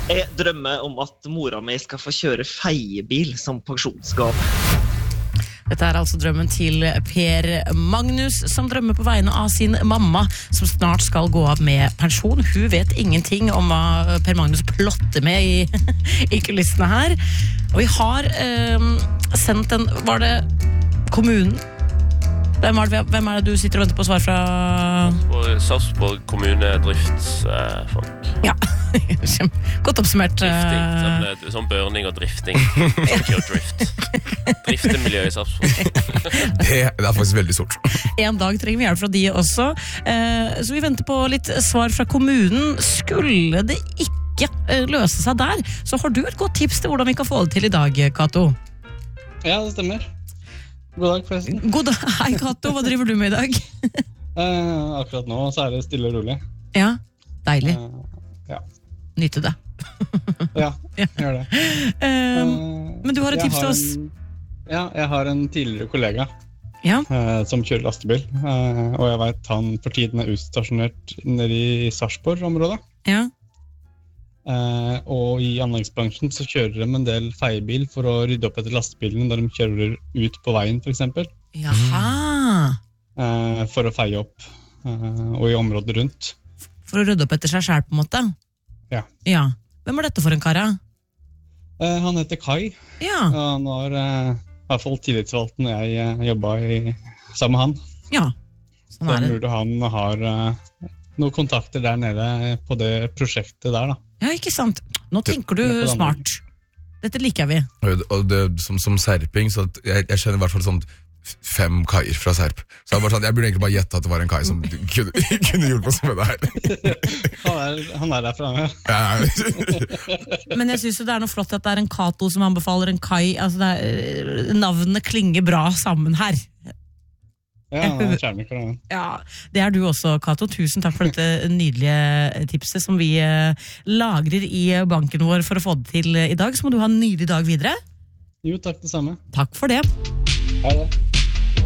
Jeg drømmer om at mora mi skal få kjøre feiebil som pensjonsgave. Dette altså drømmen til Per Magnus, som drømmer på vegne av sin mamma, som snart skal gå av med pensjon. Hun vet ingenting om hva Per Magnus plotter med i kulissene her. Og vi har sendt en, var det kommunen? Hvem er det du sitter og venter på svar fra? Sarpsborg kommune driftsfolk. Ja, godt oppsummert. Drifting, sånn børning og drifting. Sånn drift. Driftemiljø i Sarpsborg. Det er faktisk veldig stort. En dag trenger vi hjelp fra de også. Så vi venter på litt svar fra kommunen. Skulle det ikke løse seg der, så har du et godt tips til hvordan vi kan få det til i dag, Kato. Ja, det stemmer. God dag, forresten. God dag. Hei, Kato. Hva driver du med i dag? Akkurat nå så er det stille og rolig. Ja, deilig. Ja. Nyte det. Ja, gjør det. Men du har et tips til oss? Ja, jeg har en tidligere kollega som kjører lastebil. Og jeg vet han for tiden er utstasjonert nede i Sarpsborg-området. Ja. Og i anleggsbransjen så kjører de en del feiebil for å rydde opp etter lastebilene når de kjører ut på veien, for eksempel. Jaha. For å feie opp, og i området rundt. For å rydde opp etter seg selv, på en måte? Ja. Ja. Hvem er dette for en kar? Han heter Kai. Ja. Han var i hvert fall tillitsvalgt når jeg jobbet sammen med han. Ja. Sånn er det. Så han har noen kontakter der nede på det prosjektet der, da. Ja, ikke sant. Nå tenker du smart. Dette liker vi. Og det, som serping, så jeg kjenner i hvert fall sånn 5 kaier fra Serp. Så jeg, jeg burde egentlig bare gjette at det var en kai som kunne hjulpet oss med det her. Han er derfra, ja. Men jeg synes det er noe flott at det er en Kato som anbefaler en kai. Altså navnene klinger bra sammen her. Ja, han er kjærlig. Ja, det er du også, Kato. Tusen takk for dette nydelige tipset som vi lagrer i banken vår for å få det til i dag. Så må du ha en nydelig dag videre. Jo, takk det samme. Takk for det. Ha det.